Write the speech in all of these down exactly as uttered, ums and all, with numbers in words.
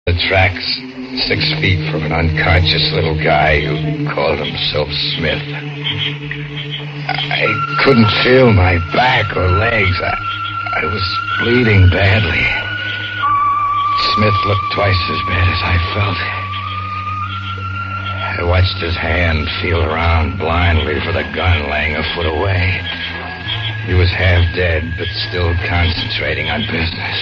The tracks, six feet from an unconscious little guy who called himself Smith. I couldn't feel my back or legs. I, I was bleeding badly. Smith looked twice as bad as I felt. I watched his hand feel around blindly for the gun laying a foot away. He was half dead, but still concentrating on business.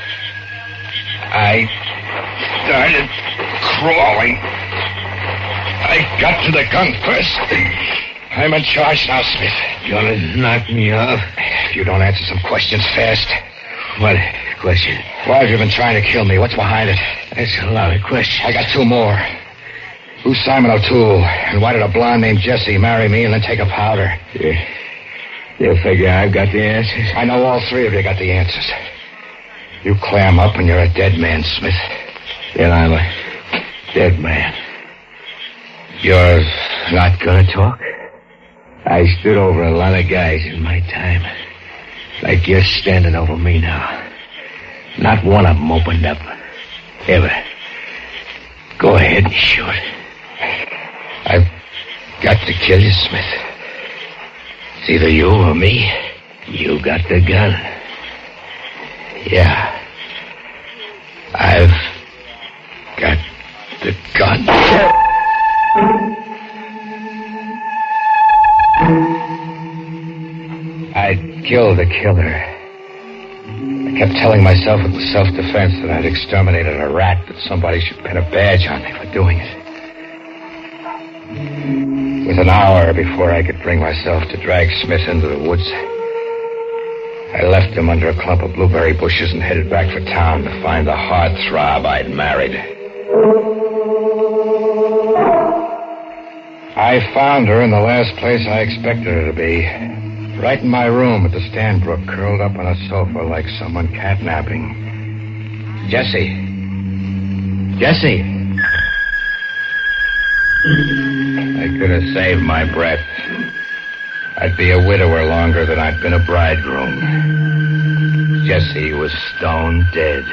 I started crawling. I got to the gun first. I'm in charge now, Smith. You want to knock me off? If you don't answer some questions fast. What question? Why have you been trying to kill me? What's behind it? That's a lot of questions. I got two more. Who's Simon O'Toole? And why did a blonde named Jessie marry me and then take a powder? Yeah. You figure I've got the answers? I know all three of you got the answers. You clam up and you're a dead man, Smith. Then I'm a dead man. You're not gonna talk? I stood over a lot of guys in my time. Like you're standing over me now. Not one of them opened up. Ever. Go ahead and shoot. I've got to kill you, Smith. It's either you or me. You got the gun. Yeah. I've got the gun. I'd kill the killer. I kept telling myself it was self-defense, that I'd exterminated a rat, that somebody should pin a badge on me for doing it. With an hour before I could bring myself to drag Smith into the woods, I left him under a clump of blueberry bushes and headed back for town to find the heartthrob I'd married. I found her in the last place I expected her to be. Right in my room at the Stanbrook, curled up on a sofa like someone catnapping. Jessie. Jessie. I could have saved my breath. I'd be a widower longer than I'd been a bridegroom. Jessie was stone dead.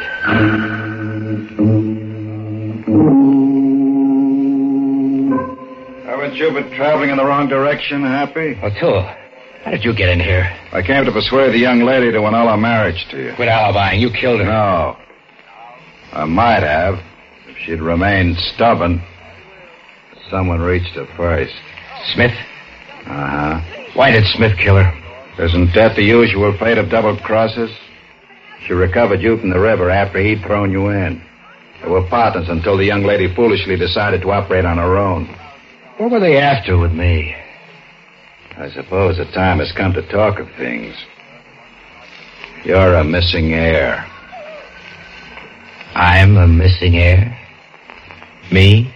Haven't you been traveling in the wrong direction, Happy? O'Toole, how did you get in here? I came to persuade the young lady to annul our marriage to you. Quit alibying. You killed her. No. I might have, if she'd remained stubborn. Someone reached her first. Smith? Uh-huh. Why did Smith kill her? Isn't that the usual fate of double crosses? She recovered you from the river after he'd thrown you in. They were partners until the young lady foolishly decided to operate on her own. What were they after with me? I suppose the time has come to talk of things. You're a missing heir. I'm a missing heir? Me?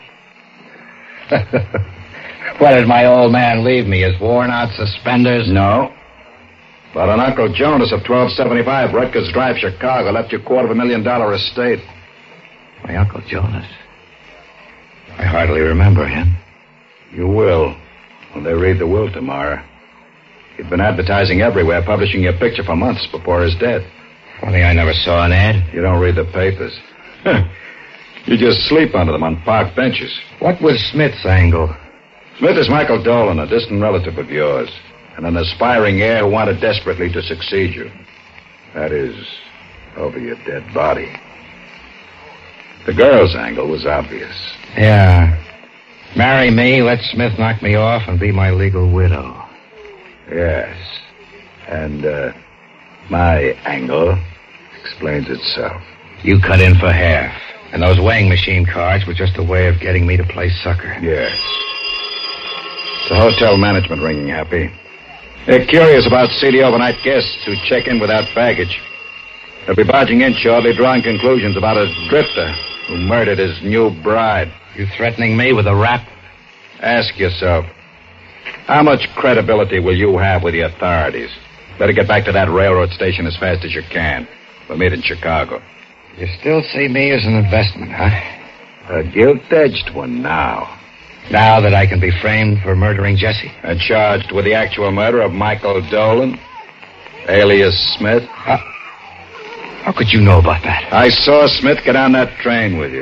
What did my old man leave me, his worn-out suspenders? No. But an Uncle Jonas of twelve seventy-five, Rutgers Drive, Chicago, left you a quarter of a million dollar estate. My Uncle Jonas? I hardly remember him. You will, when they read the will tomorrow. He'd been advertising everywhere, publishing your picture for months before his death. Funny I never saw an ad. You don't read the papers. You just sleep under them on park benches. What was Smith's angle? Smith is Michael Dolan, a distant relative of yours, and an aspiring heir who wanted desperately to succeed you. That is, over your dead body. The girl's angle was obvious. Yeah. Marry me, let Smith knock me off, and be my legal widow. Yes. And, uh, my angle explains itself. You cut in for half, and those weighing machine cards were just a way of getting me to play sucker. Yes. It's the hotel management ringing, Happy. They're curious about seedy overnight guests who check in without baggage. They'll be barging in shortly, drawing conclusions about a drifter who murdered his new bride. You threatening me with a rap? Ask yourself, how much credibility will you have with the authorities? Better get back to that railroad station as fast as you can. We'll meet in Chicago. You still see me as an investment, huh? A gilt-edged one now. Now that I can be framed for murdering Jessie? And charged with the actual murder of Michael Dolan, alias Smith. How, how could you know about that? I saw Smith get on that train with you.